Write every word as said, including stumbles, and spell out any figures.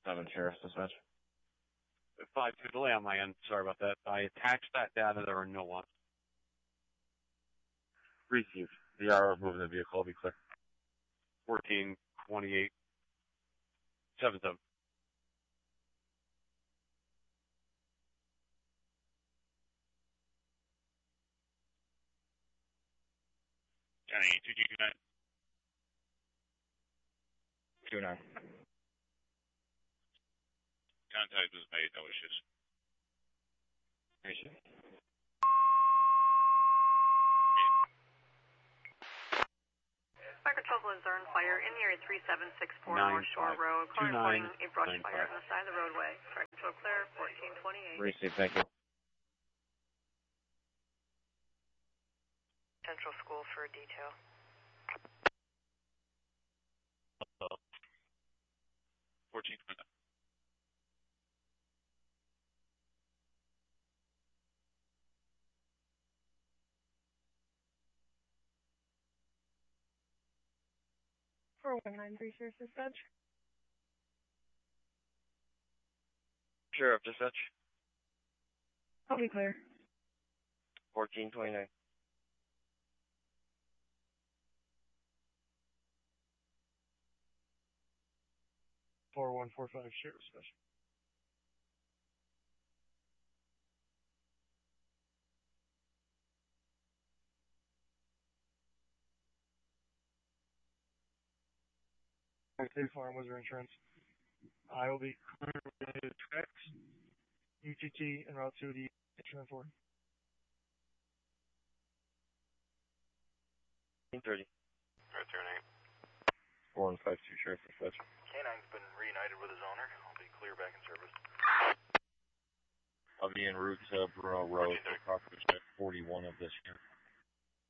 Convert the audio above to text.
seven Sheriff's Dispatch. five two delay on my end. Sorry about that. I attached that data. There are no wants. Received. The R O moving the vehicle. I'll be clear. fourteen twenty-eight seven seven. County two two two nine. two nine. Contact was made. No issues. Appreciate it. Fire Control Luzerne Fire in the area three seven six four Nine, North Shore five. Road. Two, Calling nine, reporting a brush nine, fire five. on the side of the roadway. Fire Control clear, fourteen twenty-eight. Received. Thank you. Central School for a detail. fourteen twenty nine. four one nine three Sheriff's Dispatch. Sheriff Dispatch. I'll be clear. fourteen twenty-nine. four one four five Sheriff's Dispatch. State Farm was their insurance. I will be clear with tracks, U T T, and Route two D insurance for. thirty. Right there, Nate. four one five two Sheriff's Dispatch. K nine's been reunited with his owner. I'll be clear back in service. I'll be en route to Bruno Road for property check forty-one of this year.